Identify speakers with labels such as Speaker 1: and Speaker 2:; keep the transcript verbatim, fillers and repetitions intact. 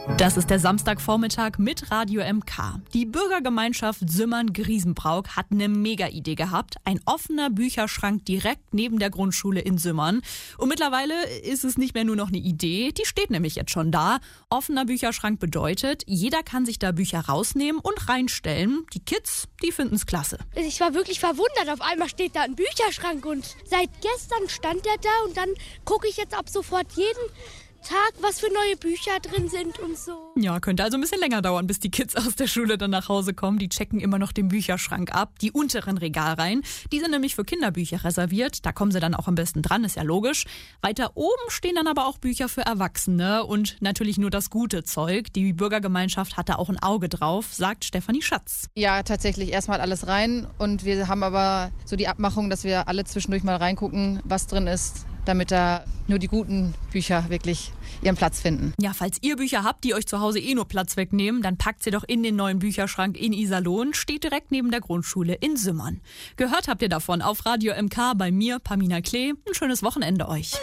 Speaker 1: Das ist der Samstagvormittag mit Radio M K. Die Bürgergemeinschaft Sümmern-Griesenbrauch hat eine Mega-Idee gehabt. Ein offener Bücherschrank direkt neben der Grundschule in Sümmern. Und mittlerweile ist es nicht mehr nur noch eine Idee, die steht nämlich jetzt schon da. Offener Bücherschrank bedeutet, jeder kann sich da Bücher rausnehmen und reinstellen. Die Kids, die finden es klasse.
Speaker 2: Ich war wirklich verwundert, auf einmal steht da ein Bücherschrank und seit gestern stand der da und dann gucke ich jetzt ab sofort jeden Tag, was für neue Bücher drin sind und so.
Speaker 1: Ja, könnte also ein bisschen länger dauern, bis die Kids aus der Schule dann nach Hause kommen. Die checken immer noch den Bücherschrank ab, die unteren Regalreihen. Die sind nämlich für Kinderbücher reserviert. Da kommen sie dann auch am besten dran, ist ja logisch. Weiter oben stehen dann aber auch Bücher für Erwachsene und natürlich nur das gute Zeug. Die Bürgergemeinschaft hat da auch ein Auge drauf, sagt Stefanie Schatz.
Speaker 3: Ja, tatsächlich erstmal alles rein und wir haben aber so die Abmachung, dass wir alle zwischendurch mal reingucken, was drin ist, damit da nur die guten Bücher wirklich ihren Platz finden.
Speaker 1: Ja, falls ihr Bücher habt, die euch zu Hause eh nur Platz wegnehmen, dann packt sie doch in den neuen Bücherschrank in Iserlohn, steht direkt neben der Grundschule in Sümmern. Gehört habt ihr davon auf Radio M K bei mir, Pamina Klee. Ein schönes Wochenende euch.